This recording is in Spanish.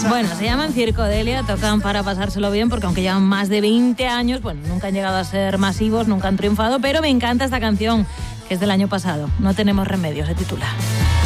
Bueno, se llaman Circodelia, tocan para pasárselo bien, porque aunque llevan más de 20 años, bueno, nunca han llegado a ser masivos, nunca han triunfado, pero me encanta esta canción, que es del año pasado. No tenemos remedio, se titula.